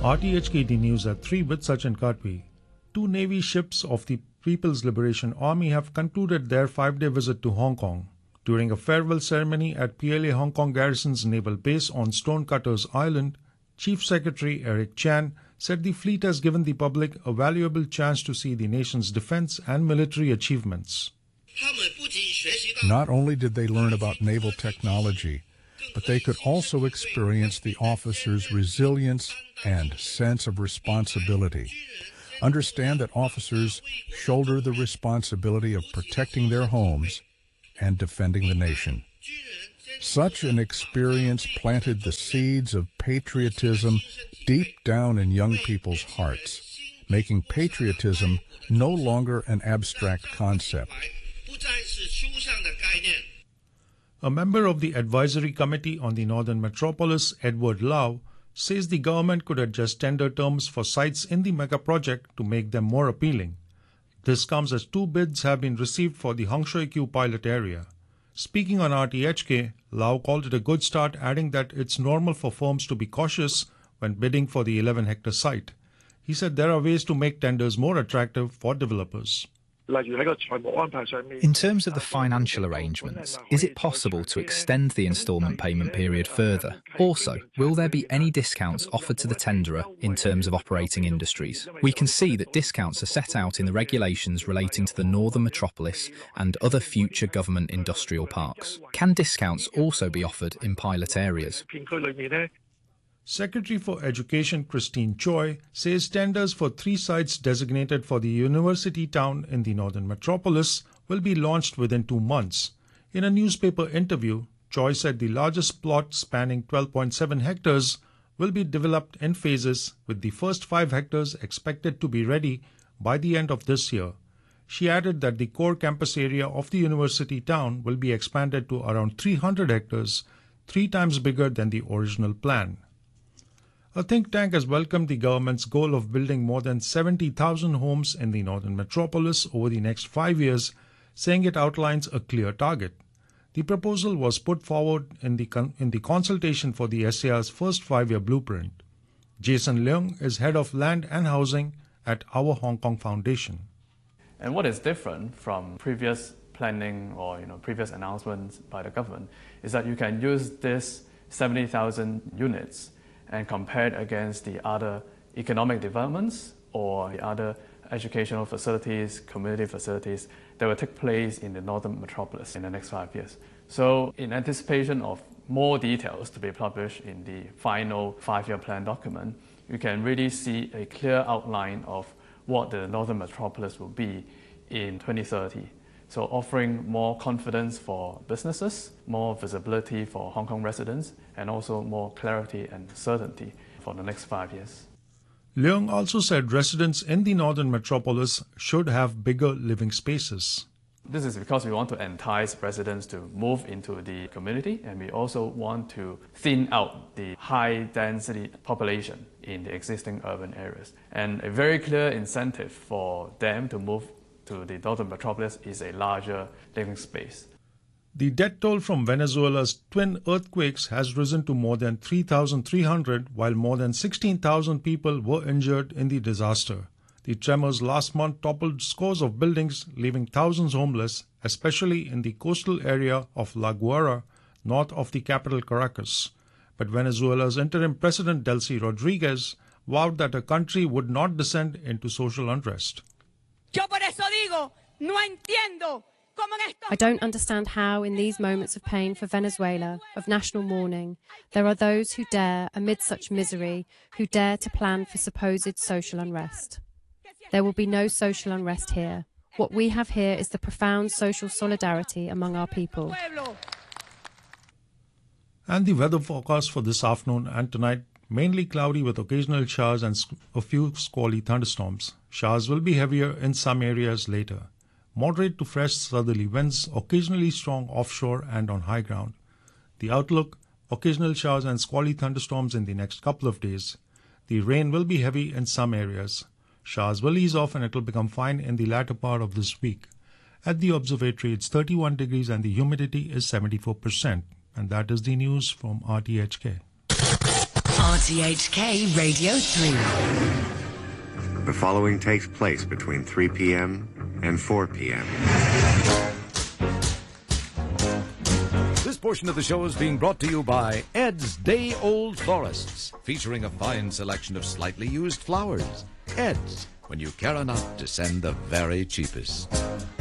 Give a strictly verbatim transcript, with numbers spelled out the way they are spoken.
R T H K T News at three with Sachin Katwi. Two Navy ships of the People's Liberation Army have concluded their five-day visit to Hong Kong. During a farewell ceremony at P L A Hong Kong Garrison's naval base on Stonecutters Island, Chief Secretary Eric Chan said the fleet has given the public a valuable chance to see the nation's defense and military achievements. Not only did they learn about naval technology, but they could also experience the officers' resilience and sense of responsibility. Understand that officers shoulder the responsibility of protecting their homes and defending the nation. Such an experience planted the seeds of patriotism deep down in young people's hearts, making patriotism no longer an abstract concept. A member of the Advisory Committee on the Northern Metropolis, Edward Lau, says the government could adjust tender terms for sites in the mega project to make them more appealing. This comes as two bids have been received for the Hung Shui Kiu pilot area. Speaking on R T H K, Lau called it a good start, adding that it's normal for firms to be cautious when bidding for the eleven hectare site. He said there are ways to make tenders more attractive for developers. In terms of the financial arrangements, is it possible to extend the instalment payment period further? Also, will there be any discounts offered to the tenderer in terms of operating industries? We can see that discounts are set out in the regulations relating to the Northern Metropolis and other future government industrial parks. Can discounts also be offered in pilot areas? Secretary for Education Christine Choi says tenders for three sites designated for the university town in the Northern Metropolis will be launched within two months. In a newspaper interview, Choi said the largest plot spanning twelve point seven hectares will be developed in phases, with the first five hectares expected to be ready by the end of this year. She added that the core campus area of the university town will be expanded to around three hundred hectares, three times bigger than the original plan. A think tank has welcomed the government's goal of building more than seventy thousand homes in the Northern Metropolis over the next five years, saying it outlines a clear target. The proposal was put forward in the, con- in the consultation for the S A R's first five-year blueprint. Jason Leung is head of land and housing at Our Hong Kong Foundation. And what is different from previous planning or you know previous announcements by the government is that you can use this seventy thousand units and compare it against the other economic developments or the other educational facilities, community facilities that will take place in the Northern Metropolis in the next five years. So in anticipation of more details to be published in the final five-year plan document, you can really see a clear outline of what the Northern Metropolis will be in twenty thirty. So offering more confidence for businesses, more visibility for Hong Kong residents, and also more clarity and certainty for the next five years. Leung also said residents in the Northern Metropolis should have bigger living spaces. This is because we want to entice residents to move into the community, and we also want to thin out the high-density population in the existing urban areas. And a very clear incentive for them to move to the Northern Metropolis is a larger living space. The death toll from Venezuela's twin earthquakes has risen to more than three thousand three hundred, while more than sixteen thousand people were injured in the disaster. The tremors last month toppled scores of buildings, leaving thousands homeless, especially in the coastal area of La Guaira, north of the capital Caracas. But Venezuela's interim president Delcy Rodriguez vowed that her country would not descend into social unrest. I don't understand how, in these moments of pain for Venezuela, of national mourning, there are those who dare, amid such misery, who dare to plan for supposed social unrest. There will be no social unrest here. What we have here is the profound social solidarity among our people. And the weather forecast for this afternoon and tonight: mainly cloudy with occasional showers and a few squally thunderstorms. Showers will be heavier in some areas later. Moderate to fresh southerly winds, occasionally strong offshore and on high ground. The outlook: occasional showers and squally thunderstorms in the next couple of days. The rain will be heavy in some areas. Showers will ease off and it will become fine in the latter part of this week. At the observatory, it's thirty-one degrees and the humidity is seventy-four percent. And that is the news from R T H K. R T H K Radio three. The following takes place between three p.m. and four p.m. This portion of the show is being brought to you by Ed's Day Old Florists, featuring a fine selection of slightly used flowers. Ed's, when you care enough to send the very cheapest.